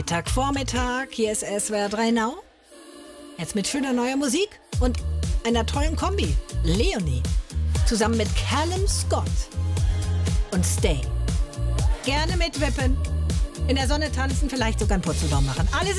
Vormittag, hier ist SWR 3 Now. Jetzt mit schöner neuer Musik und einer tollen Kombi. Leonie, zusammen mit Callum Scott und Stay. Gerne mitwippen, in der Sonne tanzen, vielleicht sogar einen Purzelbaum machen. Alles